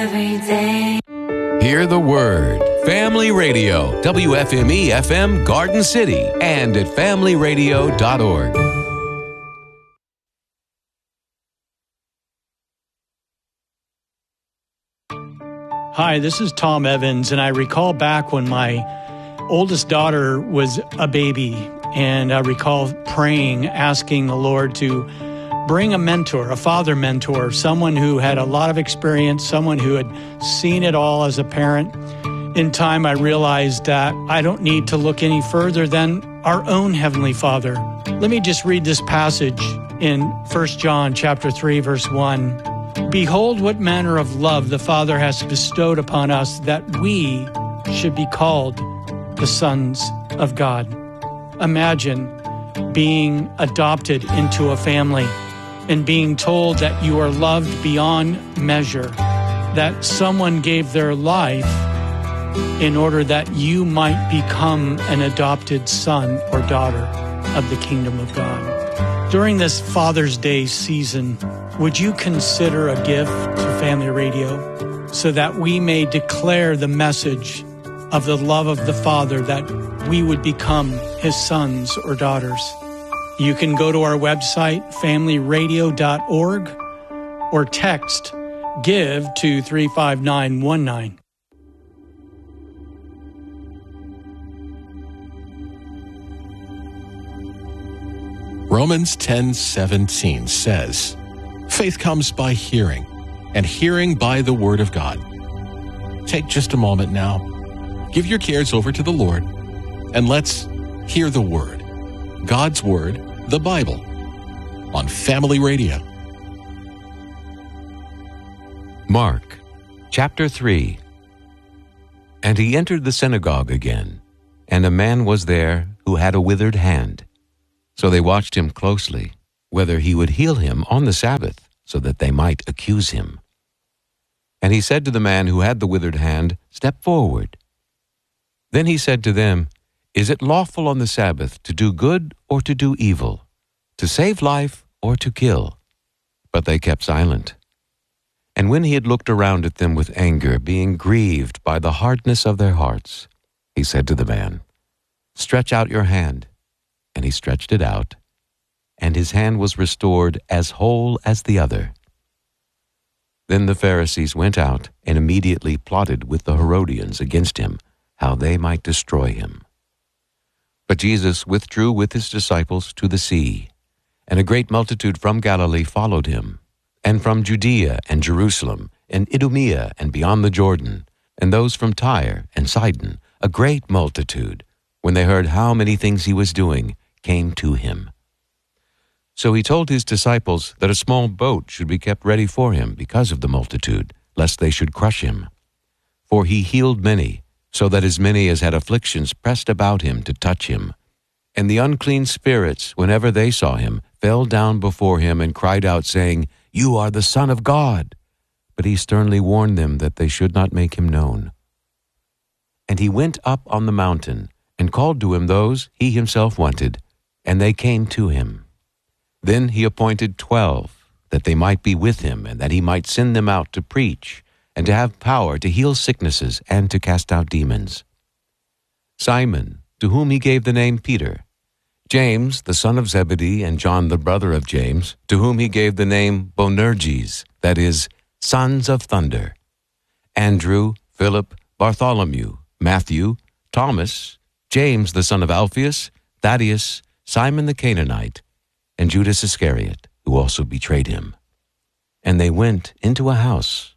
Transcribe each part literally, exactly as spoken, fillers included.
every day. Hear the word. Family Radio, W F M E F M Garden City, and at family radio dot org. Hi, this is Tom Evans, and I recall back when my oldest daughter was a baby, and I recall praying, asking the Lord to bring a mentor, a father mentor, someone who had a lot of experience, someone who had seen it all as a parent. In time, I realized that I don't need to look any further than our own Heavenly Father. Let me just read this passage in First John chapter three, verse one. Behold, what manner of love the Father has bestowed upon us, that we should be called the sons of God. Imagine being adopted into a family and being told that you are loved beyond measure, that someone gave their life in order that you might become an adopted son or daughter of the kingdom of God. During this Father's Day season, would you consider a gift to Family Radio so that we may declare the message of the love of the Father, that we would become His sons or daughters? You can go to our website, family radio dot org, or text GIVE to three five nine one nine. Romans ten seventeen says, faith comes by hearing, and hearing by the word of God. Take just a moment now, give your cares over to the Lord, and let's hear the word, God's word, the Bible, on Family Radio. Mark chapter three. And he entered the synagogue again, and a man was there who had a withered hand. So they watched him closely, whether he would heal him on the Sabbath, so that they might accuse him. And he said to the man who had the withered hand, Step forward. Then he said to them, Is it lawful on the Sabbath to do good or to do evil, to save life or to kill? But they kept silent. And when he had looked around at them with anger, being grieved by the hardness of their hearts, he said to the man, Stretch out your hand. And he stretched it out, and his hand was restored as whole as the other. Then the Pharisees went out and immediately plotted with the Herodians against him, how they might destroy him. But Jesus withdrew with his disciples to the sea, and a great multitude from Galilee followed him, and from Judea and Jerusalem, and Idumea and beyond the Jordan, and those from Tyre and Sidon, a great multitude, when they heard how many things he was doing, came to him. So he told his disciples that a small boat should be kept ready for him because of the multitude, lest they should crush him. For he healed many, so that as many as had afflictions pressed about him to touch him. And the unclean spirits, whenever they saw him, fell down before him and cried out, saying, You are the Son of God. But he sternly warned them that they should not make him known. And he went up on the mountain, and called to him those he himself wanted, and they came to him. Then he appointed twelve, that they might be with him, and that he might send them out to preach, and to have power to heal sicknesses, and to cast out demons. Simon, to whom he gave the name Peter, James, the son of Zebedee, and John, the brother of James, to whom he gave the name Boanerges, that is, sons of thunder, Andrew, Philip, Bartholomew, Matthew, Thomas, James, the son of Alphaeus, Thaddeus, Simon the Canaanite, and Judas Iscariot, who also betrayed him. And they went into a house.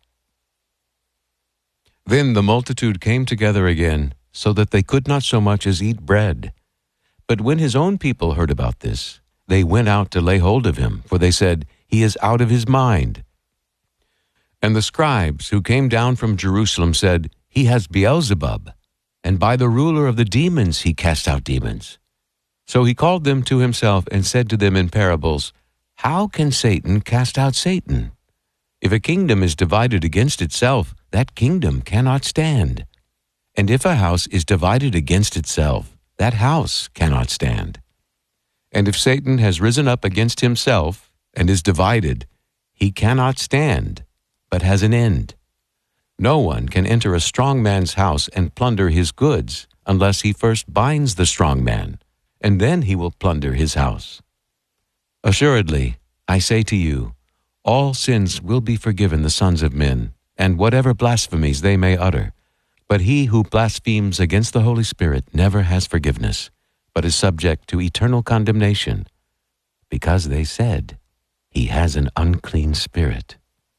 Then the multitude came together again, so that they could not so much as eat bread. But when his own people heard about this, they went out to lay hold of him, for they said, He is out of his mind. And the scribes who came down from Jerusalem said, He has Beelzebub, and by the ruler of the demons he cast out demons. So he called them to himself and said to them in parables, How can Satan cast out Satan? If a kingdom is divided against itself, that kingdom cannot stand. And if a house is divided against itself, that house cannot stand. And if Satan has risen up against himself and is divided, he cannot stand, but has an end. No one can enter a strong man's house and plunder his goods unless he first binds the strong man, and then he will plunder his house. Assuredly, I say to you, all sins will be forgiven the sons of men, and whatever blasphemies they may utter. But he who blasphemes against the Holy Spirit never has forgiveness, but is subject to eternal condemnation, because they said, he has an unclean spirit.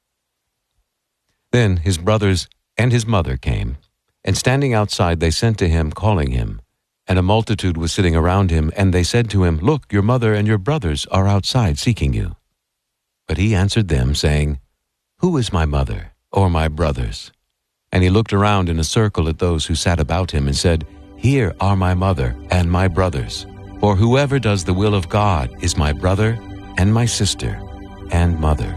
Then his brothers and his mother came, and standing outside they sent to him, calling him. And a multitude was sitting around him, and they said to him, Look, your mother and your brothers are outside seeking you. But he answered them, saying, Who is my mother or my brothers? And he looked around in a circle at those who sat about him, and said, Here are my mother and my brothers. For whoever does the will of God is my brother and my sister and mother.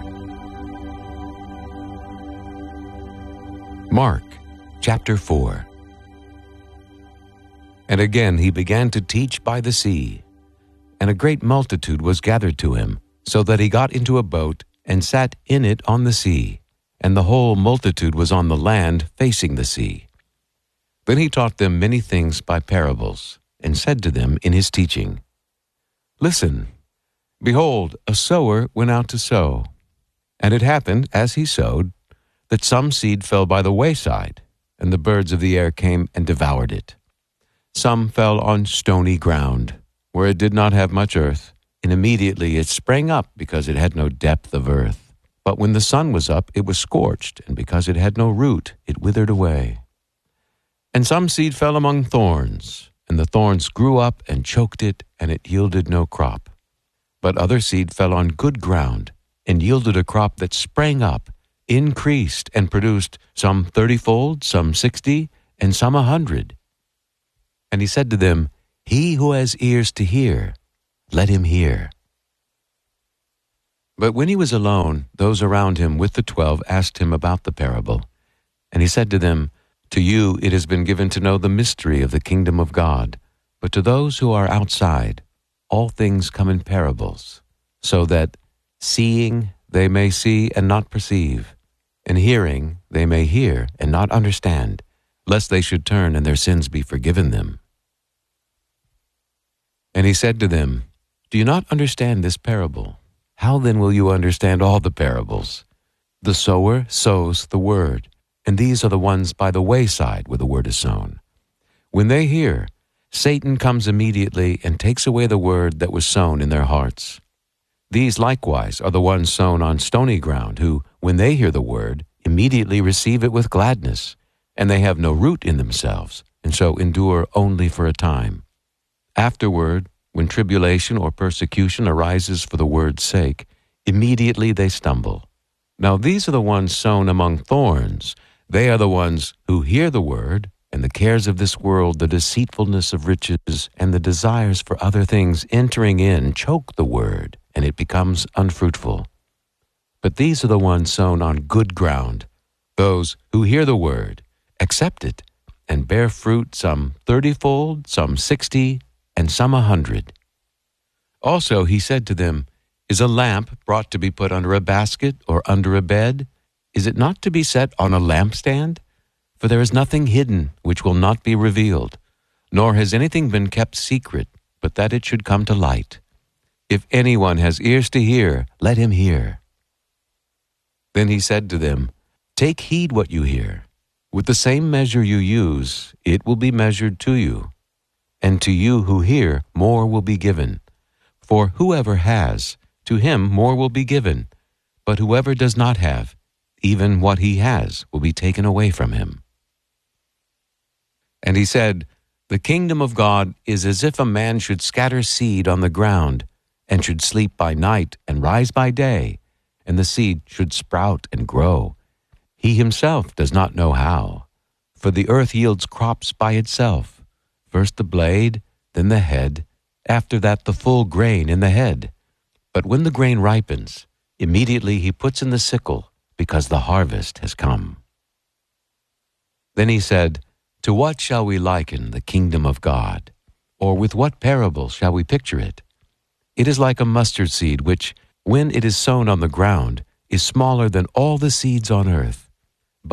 Mark chapter four. And again he began to teach by the sea, and a great multitude was gathered to him, so that he got into a boat and sat in it on the sea, and the whole multitude was on the land facing the sea. Then he taught them many things by parables, and said to them in his teaching, Listen, behold, a sower went out to sow. And it happened, as he sowed, that some seed fell by the wayside, and the birds of the air came and devoured it. Some fell on stony ground, where it did not have much earth, and immediately it sprang up because it had no depth of earth. But when the sun was up, it was scorched, and because it had no root, it withered away. And some seed fell among thorns, and the thorns grew up and choked it, and it yielded no crop. But other seed fell on good ground, and yielded a crop that sprang up, increased, and produced some thirtyfold, some sixty, and some a hundred. And he said to them, He who has ears to hear, let him hear. But when he was alone, those around him with the twelve asked him about the parable. And he said to them, To you it has been given to know the mystery of the kingdom of God, but to those who are outside, all things come in parables, so that, seeing, they may see and not perceive, and hearing, they may hear and not understand, lest they should turn and their sins be forgiven them. And he said to them, Do you not understand this parable? How then will you understand all the parables? The sower sows the word, and these are the ones by the wayside where the word is sown. When they hear, Satan comes immediately and takes away the word that was sown in their hearts. These likewise are the ones sown on stony ground, who, when they hear the word, immediately receive it with gladness, and they have no root in themselves, and so endure only for a time. Afterward, when tribulation or persecution arises for the word's sake, immediately they stumble. Now these are the ones sown among thorns. They are the ones who hear the word, and the cares of this world, the deceitfulness of riches, and the desires for other things entering in choke the word, and it becomes unfruitful. But these are the ones sown on good ground, those who hear the word, accept it, and bear fruit, some thirtyfold, some sixty, and some a hundred. Also he said to them, Is a lamp brought to be put under a basket or under a bed? Is it not to be set on a lampstand? For there is nothing hidden which will not be revealed, nor has anything been kept secret, but that it should come to light. If anyone has ears to hear, let him hear. Then he said to them, Take heed what you hear. With the same measure you use, it will be measured to you. And to you who hear, more will be given. For whoever has, to him more will be given. But whoever does not have, even what he has will be taken away from him. And he said, The kingdom of God is as if a man should scatter seed on the ground, and should sleep by night and rise by day, and the seed should sprout and grow. He himself does not know how. For the earth yields crops by itself, first the blade, then the head, after that the full grain in the head. But when the grain ripens, immediately he puts in the sickle, because the harvest has come. Then he said, To what shall we liken the kingdom of God? Or with what parable shall we picture it? It is like a mustard seed, which, when it is sown on the ground, is smaller than all the seeds on earth. But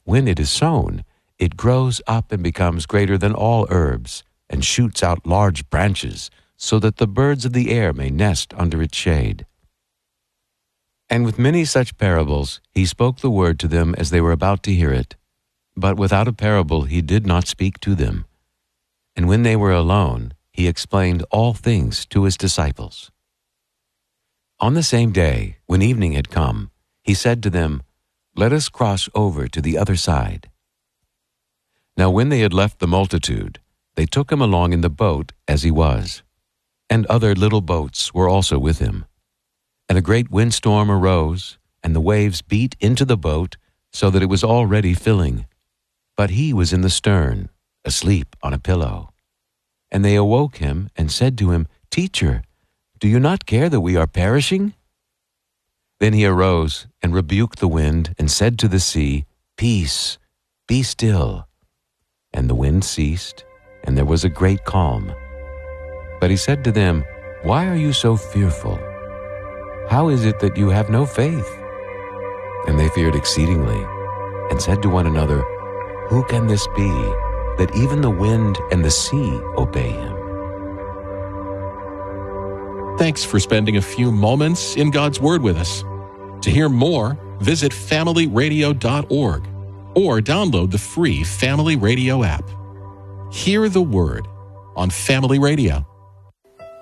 when it is sown, it grows up and becomes greater than all herbs, and shoots out large branches, so that the birds of the air may nest under its shade." And with many such parables he spoke the word to them as they were about to hear it. But without a parable he did not speak to them. And when they were alone, he explained all things to his disciples. On the same day, when evening had come, he said to them, "Let us cross over to the other side." Now when they had left the multitude, they took him along in the boat as he was, and other little boats were also with him. And a great windstorm arose, and the waves beat into the boat, so that it was already filling. But he was in the stern, asleep on a pillow. And they awoke him and said to him, "Teacher, do you not care that we are perishing?" Then he arose and rebuked the wind and said to the sea, "Peace, be still." And the wind ceased, and there was a great calm. But he said to them, "Why are you so fearful? How is it that you have no faith?" And they feared exceedingly, and said to one another, "Who can this be, that even the wind and the sea obey him?" Thanks for spending a few moments in God's Word with us. To hear more, visit family radio dot org or download the free Family Radio app. Hear the Word on Family Radio.